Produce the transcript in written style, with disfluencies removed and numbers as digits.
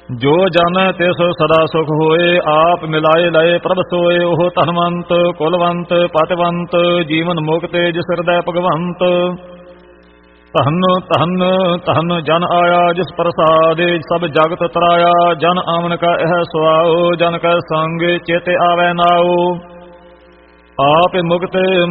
ਜੋ ਜਨ ਤਿਸ ਸਦਾ ਸੁਖ ਹੋਏ, ਆਪ ਮਿਲਾਏ ਲਏ ਪ੍ਰਭ ਸੋਏ। ਉਹ ਧਨਵੰਤ ਕੁਲਵੰਤ ਪਤਵੰਤ, ਜੀਵਨ ਮੁਕਤ ਜਿਸ ਹਿਰਦੈ ਭਗਵੰਤ। ਧਨ ਧਨ ਧਨ ਜਨ ਆਇਆ ਜਿਸ ਪ੍ਰਸਾਦੇ, ਸਭ ਜਗਤ ਤਰਾਇਆ। ਜਨ ਆਵਨ ਕਾ ਇਹ ਸੁਆਓ, ਜਨ ਕੈ ਸੰਗ ਚੇਤੇ ਆਵੈ ਨਾਓ। ਆਪ ਮੁਕਤ